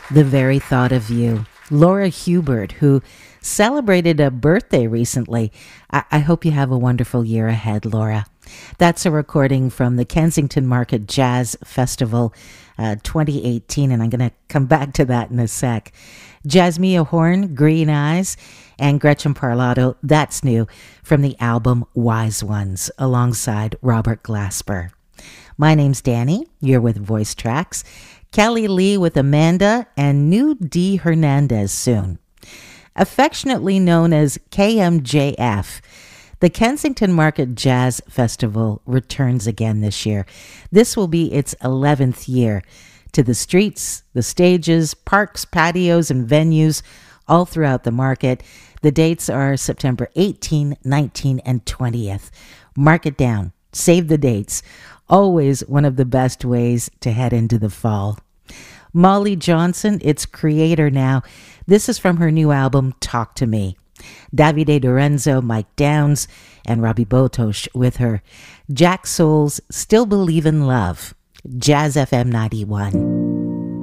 The very thought of you. Laura Hubert, who celebrated a birthday recently. I hope you have a wonderful year ahead, Laura. That's a recording from the Kensington Market Jazz Festival 2018, and I'm going to come back to that in a sec. Jasmia Horn, Green Eyes, and Gretchen Parlato, that's new, from the album Wise Ones, alongside Robert Glasper. My name's Danny. You're with Voice Tracks. Kelly Lee with Amanda, and new D. Hernandez soon. Affectionately known as KMJF, the Kensington Market Jazz Festival returns again this year. This will be its 11th year. To the streets, the stages, parks, patios, and venues all throughout the market. The dates are September 18, 19, and 20th. Mark it down. Save the dates. Always one of the best ways to head into the fall. Molly Johnson, its creator now. This is from her new album, Talk to Me. Davide Lorenzo, Mike Downs, and Robbie Botosh with her. Jack Souls, Still Believe in Love. Jazz FM 91.